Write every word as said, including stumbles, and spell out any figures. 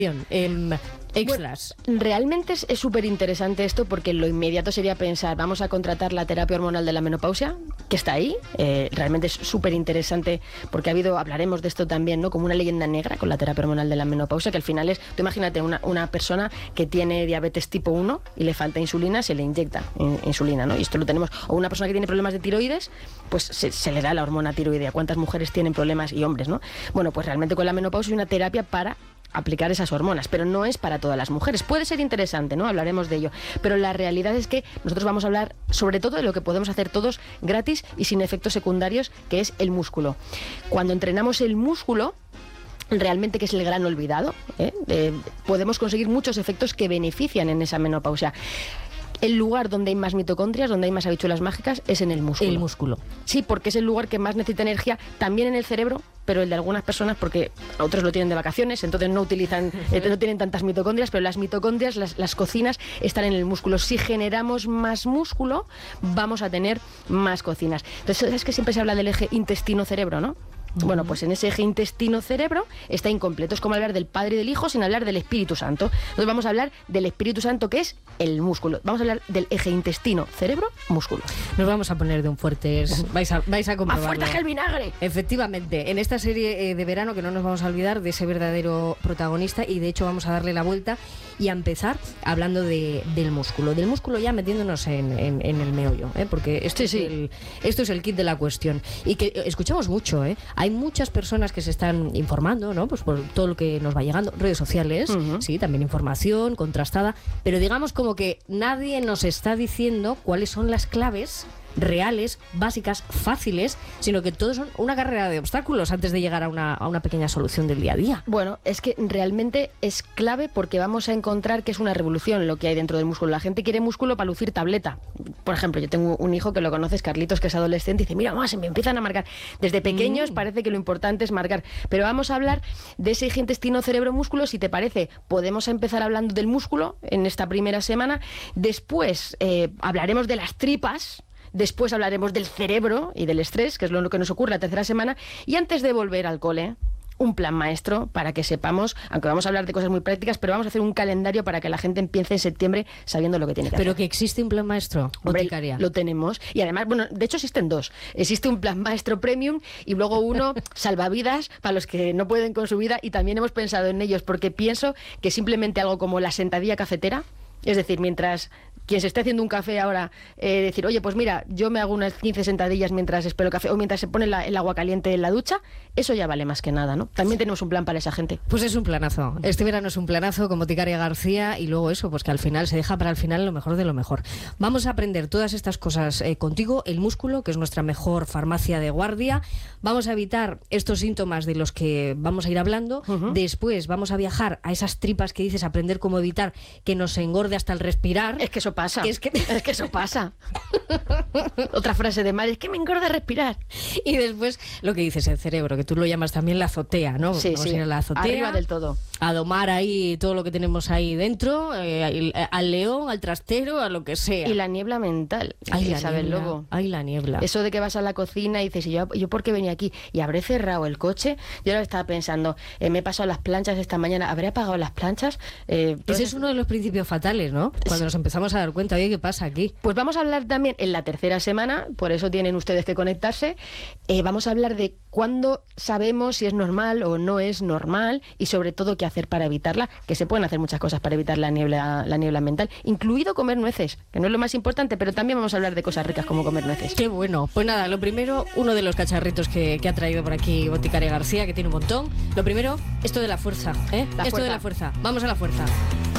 Eh, extras. Bueno, realmente es súper interesante esto porque lo inmediato sería pensar, vamos a contratar la terapia hormonal de la menopausia, que está ahí. Eh, realmente es súper interesante porque ha habido, hablaremos de esto también, ¿no? Como una leyenda negra con la terapia hormonal de la menopausia, que al final es, tú imagínate una, una persona que tiene diabetes tipo uno y le falta insulina, se le inyecta in, insulina, ¿no? Y esto lo tenemos. O una persona que tiene problemas de tiroides, pues se, se le da la hormona tiroidea. ¿Cuántas mujeres tienen problemas? Y hombres, ¿no? Bueno, pues realmente con la menopausia hay una terapia para aplicar esas hormonas, pero no es para todas las mujeres. Puede ser interesante, ¿no? Hablaremos de ello, pero la realidad es que nosotros vamos a hablar sobre todo de lo que podemos hacer todos gratis y sin efectos secundarios, que es el músculo. Cuando entrenamos el músculo, realmente, que es el gran olvidado, ¿eh? Eh, podemos conseguir muchos efectos que benefician en esa menopausia. El lugar donde hay más mitocondrias, donde hay más habichuelas mágicas, es en el músculo. El músculo. Sí, porque es el lugar que más necesita energía, también en el cerebro, pero el de algunas personas, porque otros lo tienen de vacaciones, entonces no utilizan, eh, no tienen tantas mitocondrias, pero las mitocondrias, las, las cocinas, están en el músculo. Si generamos más músculo, vamos a tener más cocinas. Entonces, es que siempre se habla del eje intestino-cerebro, ¿no? Bueno, pues en ese eje intestino-cerebro está incompleto. Es como hablar del Padre y del Hijo sin hablar del Espíritu Santo. Entonces vamos a hablar del Espíritu Santo, que es el músculo. Vamos a hablar del eje intestino-cerebro-músculo. Nos vamos a poner de un fuertes. Vais a, vais a comprobarlo. ¡Más fuerte que el vinagre! Efectivamente, en esta serie eh, de verano, que no nos vamos a olvidar de ese verdadero protagonista, y de hecho vamos a darle la vuelta y a empezar hablando de, del músculo. Del músculo ya metiéndonos en, en, en el meollo, ¿eh? Porque esto, sí, es sí. El, esto es el kit de la cuestión. Y que escuchamos mucho, ¿eh? Hay muchas personas que se están informando, ¿no? Pues por todo lo que nos va llegando, redes sociales, uh-huh. Sí, también información contrastada, pero digamos como que nadie nos está diciendo cuáles son las claves reales, básicas, fáciles, sino que todo son una carrera de obstáculos antes de llegar a una, a una pequeña solución del día a día. Bueno, es que realmente es clave porque vamos a encontrar que es una revolución lo que hay dentro del músculo. La gente quiere músculo para lucir tableta. Por ejemplo, yo tengo un hijo que lo conoces, Carlitos, que es adolescente, y dice, mira, mamá, se me empiezan a marcar. Desde pequeños mm. parece que lo importante es marcar. Pero vamos a hablar de ese eje intestino-cerebro-músculo. Si te parece, podemos empezar hablando del músculo en esta primera semana. Después eh, hablaremos de las tripas. Después hablaremos del cerebro y del estrés, que es lo que nos ocurre la tercera semana. Y antes de volver al cole, un plan maestro para que sepamos, aunque vamos a hablar de cosas muy prácticas, pero vamos a hacer un calendario para que la gente empiece en septiembre sabiendo lo que tiene que pero hacer. Pero que existe un plan maestro, boticaria. Lo tenemos. Y además, bueno, de hecho existen dos. Existe un plan maestro premium y luego uno salvavidas para los que no pueden con su vida, y también hemos pensado en ellos porque pienso que simplemente algo como la sentadilla cafetera, es decir, mientras quien se esté haciendo un café ahora, eh, decir, oye, pues mira, yo me hago unas quince sentadillas mientras espero el café, o mientras se pone la, el agua caliente en la ducha, eso ya vale más que nada, ¿no? También tenemos un plan para esa gente. Pues es un planazo. Este verano es un planazo con Boticaria García, y luego eso, pues que al final se deja para el final lo mejor de lo mejor. Vamos a aprender todas estas cosas eh, contigo, el músculo, que es nuestra mejor farmacia de guardia. Vamos a evitar estos síntomas de los que vamos a ir hablando. Uh-huh. Después vamos a viajar a esas tripas que dices, aprender cómo evitar que nos engorde hasta el respirar. Es que eso pasa. Que es, que... es que eso pasa. Otra frase de Mari, es que me engorda respirar. Y después lo que dices, el cerebro, que tú lo llamas también la azotea, ¿no? Sí, Vamos sí. a ir a la azotea, arriba del todo. A domar ahí todo lo que tenemos ahí dentro, eh, al león, al trastero, a lo que sea. Y la niebla mental. Ay, la Isabel niebla. Lobo. Ay, la niebla. Eso de que vas a la cocina y dices, ¿y yo, yo por qué venía aquí? Y habré cerrado el coche. Yo ahora estaba pensando, eh, me he pasado las planchas esta mañana, ¿habré apagado las planchas? Eh, Ese es uno de los principios fatales, ¿no? Cuando sí. nos empezamos a dar cuenta, oye, ¿qué pasa aquí? Pues vamos a hablar también en la tercera semana, por eso tienen ustedes que conectarse, eh, vamos a hablar de cuándo sabemos si es normal o no es normal, y sobre todo qué hacer para evitarla, que se pueden hacer muchas cosas para evitar la niebla, la niebla mental, incluido comer nueces, que no es lo más importante, pero también vamos a hablar de cosas ricas como comer nueces. Qué bueno. Pues nada, lo primero, uno de los cacharritos que, que ha traído por aquí Boticaria García, que tiene un montón. Lo primero, esto de la fuerza, ¿eh? La esto fuerza. de la fuerza. Vamos a la fuerza.